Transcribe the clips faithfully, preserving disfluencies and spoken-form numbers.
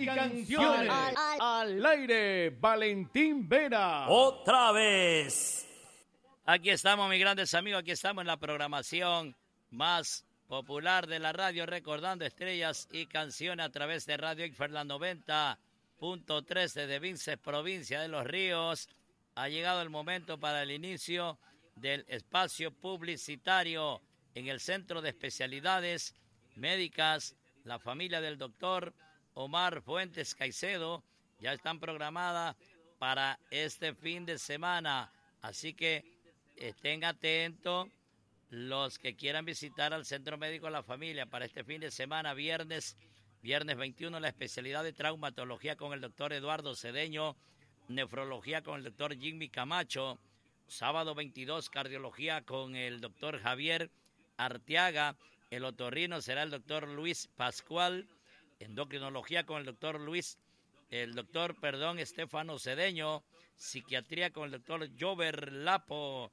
y canciones. Al, al, al aire, Valentín Vera. Otra vez. Aquí estamos, mis grandes amigos. Aquí estamos en la programación más popular de la radio, recordando estrellas y canciones a través de Radio X la noventa punto tres de Vinces, provincia de Los Ríos. Ha llegado el momento para el inicio del espacio publicitario en el Centro de Especialidades Médicas. La familia del doctor Omar Fuentes Caicedo ya están programadas para este fin de semana. Así que estén atentos los que quieran visitar al Centro Médico de la Familia para este fin de semana, viernes, viernes veintiuno, la especialidad de traumatología con el doctor Eduardo Cedeño, nefrología con el doctor Jimmy Camacho, sábado veintidós, cardiología con el doctor Javier Arteaga, el otorrino será el doctor Luis Pascual, endocrinología con el doctor Luis, el doctor, perdón, Estefano Cedeño, psiquiatría con el doctor Jover Lapo,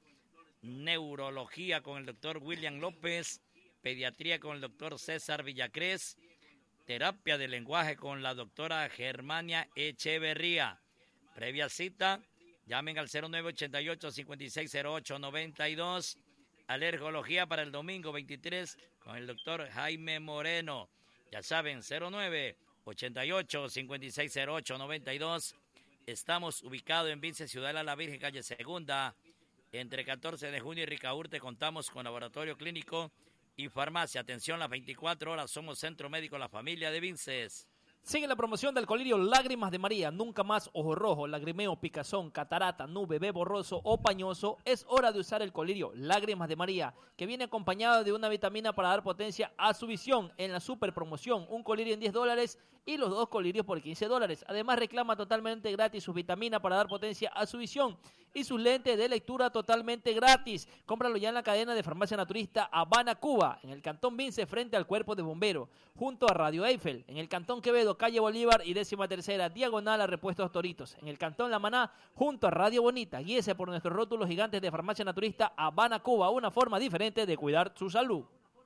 neurología con el doctor William López, pediatría con el doctor César Villacrés, terapia de lenguaje con la doctora Germania Echeverría. Previa cita, llamen al cero nueve ochenta y ocho, cincuenta y seis cero ocho, noventa y dos. Alergología para el domingo veintitrés con el doctor Jaime Moreno. Ya saben, cero nueve ochenta y ocho, cincuenta y seis cero ocho, noventa y dos. Estamos ubicados en Vince, Ciudad de la Virgen, calle Segunda. Entre catorce de junio y Ricaurte contamos con laboratorio clínico y farmacia. Atención, las veinticuatro horas somos Centro Médico La Familia de Vinces. Sigue la promoción del colirio Lágrimas de María. Nunca más ojo rojo, lagrimeo, picazón, catarata, nube, ve borroso o pañoso. Es hora de usar el colirio Lágrimas de María, que viene acompañado de una vitamina para dar potencia a su visión. En la super promoción, un colirio en diez dólares y los dos colirios por quince dólares. Además, reclama totalmente gratis sus vitaminas para dar potencia a su visión y sus lentes de lectura totalmente gratis. Cómpralo ya en la cadena de farmacia naturista Habana, Cuba, en el Cantón Vince, frente al Cuerpo de Bomberos, junto a Radio Eiffel, en el Cantón Quevedo, calle Bolívar y décima tercera, diagonal a Repuestos Toritos, en el Cantón La Maná, junto a Radio Bonita. Guíese por nuestros rótulos gigantes de farmacia naturista Habana, Cuba, una forma diferente de cuidar su salud.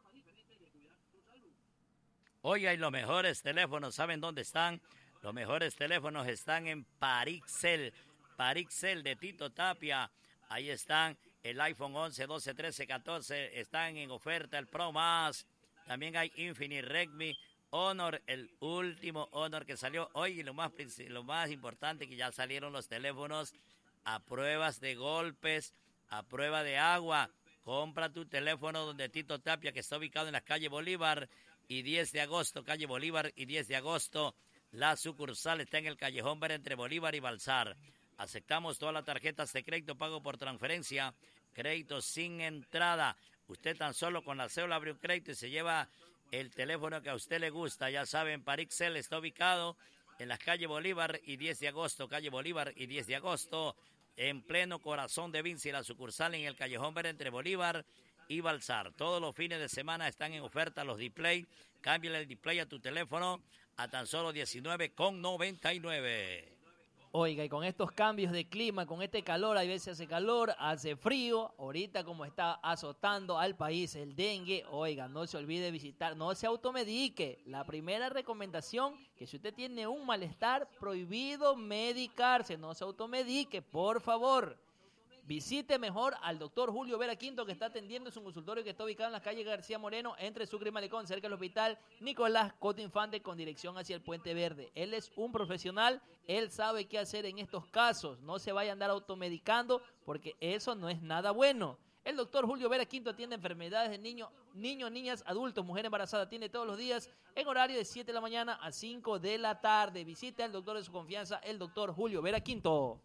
Oiga, y los mejores teléfonos, ¿saben dónde están? Los mejores teléfonos están en Parixel, Parixel de Tito Tapia. Ahí están el iPhone once, doce, trece, catorce, están en oferta el Pro Más. También hay Infinite Redmi Honor, el último Honor que salió hoy. Y lo más, lo más importante, que ya salieron los teléfonos a pruebas de golpes, a prueba de agua. Compra tu teléfono donde Tito Tapia, que está ubicado en la calle Bolívar y diez de agosto, calle Bolívar y diez de agosto. La sucursal está en el Callejón Ver entre Bolívar y Balsar. Aceptamos todas las tarjetas de crédito, pago por transferencia, crédito sin entrada. Usted tan solo con la cédula abre un crédito y se lleva el teléfono que a usted le gusta. Ya saben, Parixel está ubicado en la calle Bolívar y diez de agosto, calle Bolívar y diez de agosto, en pleno corazón de Vinci, la sucursal en el Callejón Ver entre Bolívar y Balsar. Todos los fines de semana están en oferta los display. Cámbiale el display a tu teléfono a tan solo diecinueve con noventa y nueve. Oiga, y con estos cambios de clima, con este calor, a veces hace calor, hace frío, ahorita como está azotando al país el dengue, oiga, no se olvide visitar, no se automedique. La primera recomendación, que si usted tiene un malestar, prohibido medicarse, no se automedique, por favor. Visite mejor al doctor Julio Vera Quinto, que está atendiendo en su consultorio, que está ubicado en la calle García Moreno, entre Sucre y Malecón, cerca del hospital Nicolás Coto Infante, con dirección hacia el Puente Verde. Él es un profesional, él sabe qué hacer en estos casos. No se vaya a andar automedicando, porque eso no es nada bueno. El doctor Julio Vera Quinto atiende enfermedades de niños, niños, niñas, adultos, mujer embarazada. Atiende todos los días en horario de siete de la mañana a cinco de la tarde. Visite al doctor de su confianza, el doctor Julio Vera Quinto.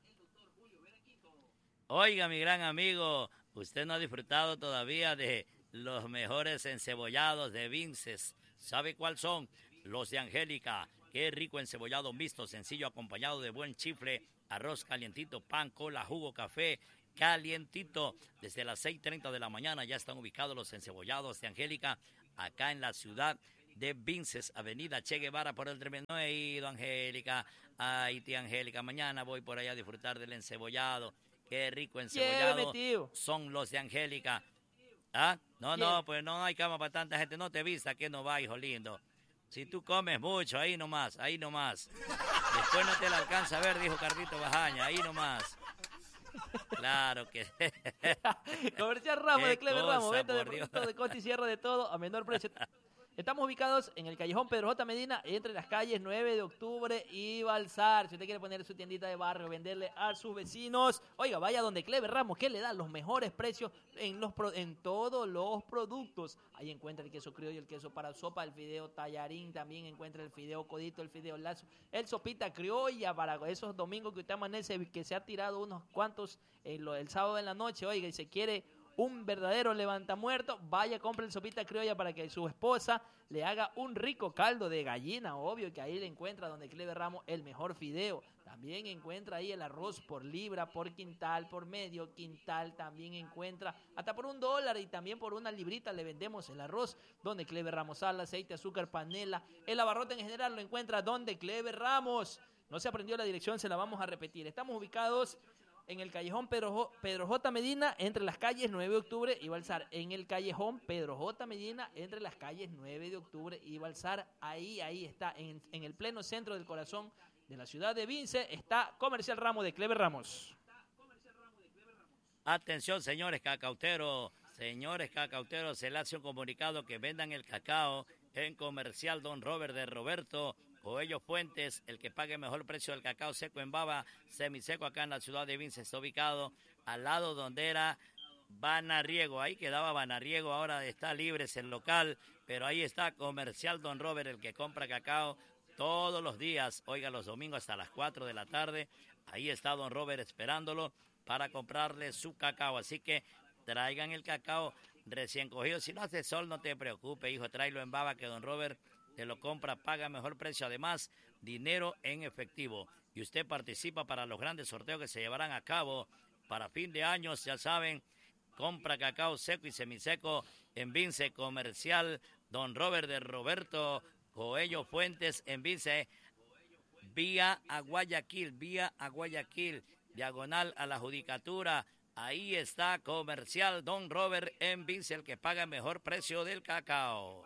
Oiga, mi gran amigo, usted no ha disfrutado todavía de los mejores encebollados de Vinces. ¿Sabe cuáles son? Los de Angélica. Qué rico encebollado mixto, sencillo, acompañado de buen chifle, arroz calientito, pan, cola, jugo, café, calientito. Desde las seis y treinta de la mañana ya están ubicados los encebollados de Angélica, acá en la ciudad de Vinces, avenida Che Guevara, por el tremendo. No he ido, Angélica. Ay, tía Angélica, mañana voy por allá a disfrutar del encebollado. Qué rico encebollado son los de Angélica. ¿Ah? No, no, pues no hay cama para tanta gente. No te vista que no va, hijo lindo. Si tú comes mucho, ahí nomás, ahí nomás. Después no te la alcanza a ver, dijo Carlito Bajaña, ahí nomás. Claro que... Comercial Ramos de Clever cosa, Ramos, venta de por Dios. productos de corte y cierre de todo a menor precio. Estamos ubicados en el callejón Pedro J. Medina, entre las calles nueve de octubre y Balsar. Si usted quiere poner su tiendita de barrio, venderle a sus vecinos, oiga, vaya donde Clever Ramos, que le da los mejores precios en, los pro- en todos los productos. Ahí encuentra el queso criollo, el queso para sopa, el fideo tallarín, también encuentra el fideo codito, el fideo lazo, el sopita criolla para esos domingos que usted amanece, que se ha tirado unos cuantos eh, lo- el sábado en la noche, oiga, y se quiere un verdadero levantamuerto, vaya, compre el sopita criolla para que su esposa le haga un rico caldo de gallina, obvio que ahí le encuentra donde Clever Ramos el mejor fideo. También encuentra ahí el arroz por libra, por quintal, por medio quintal, también encuentra hasta por un dólar y también por una librita le vendemos el arroz donde Clever Ramos, sal, aceite, azúcar, panela, el abarrote en general lo encuentra donde Clever Ramos. No se aprendió la dirección, se la vamos a repetir. Estamos ubicados en el callejón Pedro, J, Pedro J. Medina, entre las calles nueve de octubre y Balsar. En el callejón Pedro J. Medina, entre las calles nueve de octubre y Balsar. Ahí, ahí está, en, en el pleno centro del corazón de la ciudad de Vince, está Comercial Ramos de Clever Ramos. Atención, señores cacauteros, señores cacauteros, se le hace un comunicado que vendan el cacao en Comercial Don Robert de Roberto Coello Fuentes, el que pague mejor precio del cacao seco en baba, semiseco acá en la ciudad de Vince, está ubicado al lado donde era Banarriego, ahí quedaba Banarriego, ahora está libre ese local, pero ahí está Comercial Don Robert, el que compra cacao todos los días, oiga, los domingos hasta las cuatro de la tarde, ahí está Don Robert esperándolo para comprarle su cacao, así que traigan el cacao recién cogido, si no hace sol no te preocupes, hijo, tráelo en baba que Don Robert te lo compra, paga mejor precio, además dinero en efectivo, y usted participa para los grandes sorteos que se llevarán a cabo para fin de años, ya saben, compra cacao seco y semiseco en Vince, Comercial Don Robert de Roberto Coello Fuentes en Vince, vía a Guayaquil, vía a Guayaquil, diagonal a la Judicatura, ahí está Comercial Don Robert en Vince, el que paga mejor precio del cacao.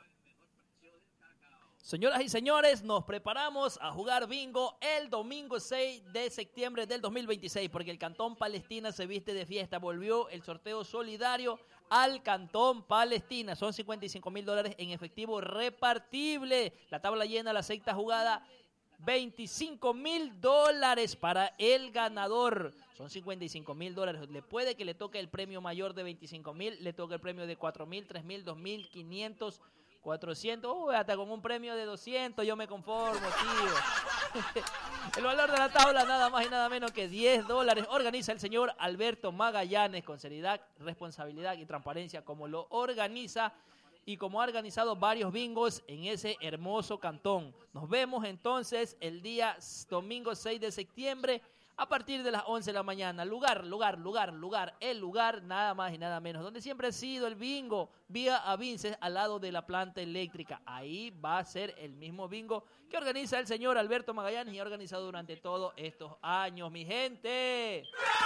Señoras y señores, nos preparamos a jugar bingo el domingo seis de septiembre del dos mil veintiséis, porque el Cantón Palestina se viste de fiesta. Volvió el sorteo solidario al Cantón Palestina. Son cincuenta y cinco mil dólares en efectivo repartible. La tabla llena, la sexta jugada, veinticinco mil dólares para el ganador. Son cincuenta y cinco mil dólares. Le puede que le toque el premio mayor de veinticinco mil, le toque el premio de cuatro mil, tres mil, dos mil, quinientos, cuatrocientos, uh, hasta con un premio de doscientos yo me conformo, tío. El valor de la tabla nada más y nada menos que diez dólares. Organiza el señor Alberto Magallanes con seriedad, responsabilidad y transparencia como lo organiza y como ha organizado varios bingos en ese hermoso cantón. Nos vemos entonces el día domingo seis de septiembre a partir de las once de la mañana. Lugar, lugar, lugar, lugar, el lugar nada más y nada menos, donde siempre ha sido el bingo, vía a Vinces, al lado de la planta eléctrica. Ahí va a ser el mismo bingo que organiza el señor Alberto Magallanes y ha organizado durante todos estos años, mi gente.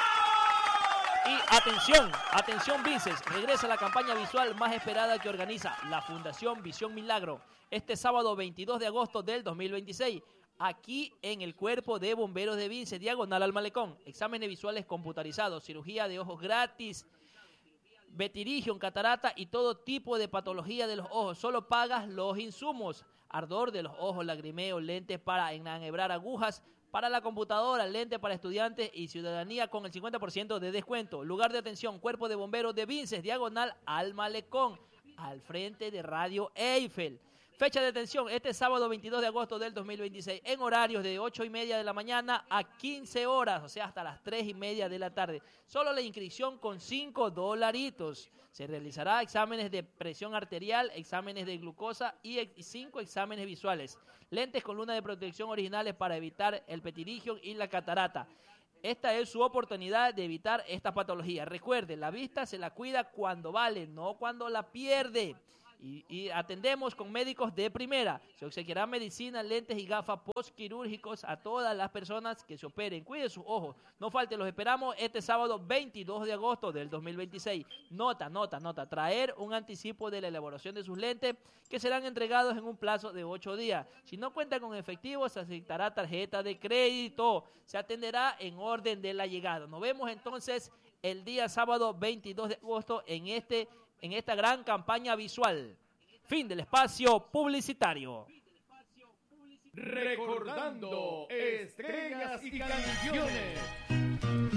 Y atención, atención Vinces, regresa la campaña visual más esperada que organiza la Fundación Visión Milagro este sábado veintidós de agosto del dos mil veintiséis. Aquí en el Cuerpo de Bomberos de Vince, diagonal al Malecón. Exámenes visuales computarizados, cirugía de ojos gratis, vetirigión, catarata y todo tipo de patología de los ojos. Solo pagas los insumos. Ardor de los ojos, lagrimeo, lentes para enhebrar agujas, para la computadora, lentes para estudiantes y ciudadanía con el cincuenta por ciento de descuento. Lugar de atención, Cuerpo de Bomberos de Vince, diagonal al Malecón, al frente de Radio Eiffel. Fecha de atención, este sábado veintidós de agosto del dos mil veintiséis, en horarios de ocho y media de la mañana a quince horas, o sea, hasta las tres y media de la tarde. Solo la inscripción con cinco dolaritos. Se realizará exámenes de presión arterial, exámenes de glucosa y cinco exámenes visuales. Lentes con luna de protección originales para evitar el petirigio y la catarata. Esta es su oportunidad de evitar esta patología. Recuerde, la vista se la cuida cuando vale, no cuando la pierde. Y, y atendemos con médicos de primera. Se obsequiará medicina, lentes y gafas postquirúrgicos a todas las personas que se operen. Cuide sus ojos. No falte, los esperamos este sábado veintidós de agosto del dos mil veintiséis. Nota, nota, nota. Traer un anticipo de la elaboración de sus lentes que serán entregados en un plazo de ocho días. Si no cuenta con efectivo, se aceptará tarjeta de crédito. Se atenderá en orden de la llegada. Nos vemos entonces el día sábado veintidós de agosto en este en esta gran campaña visual. Fin del espacio publicitario. Recordando estrellas y canciones.